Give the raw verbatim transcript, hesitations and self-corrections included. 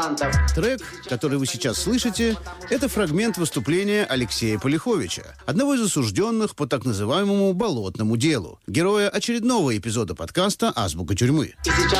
Трек, который вы сейчас слышите, это фрагмент выступления Алексея Полиховича, одного из осужденных по так называемому болотному делу, героя очередного эпизода подкаста «Азбука тюрьмы».